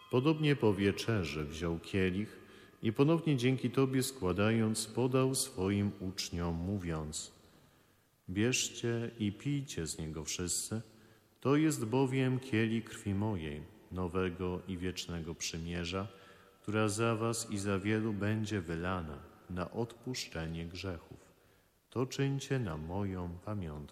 Podobnie po wieczerzy wziął kielich i ponownie dzięki Tobie składając podał swoim uczniom, mówiąc: bierzcie i pijcie z niego wszyscy, to jest bowiem kielich krwi mojej, nowego i wiecznego przymierza, która za was i za wielu będzie wylana na odpuszczenie grzechów. To czyńcie na moją pamiątkę.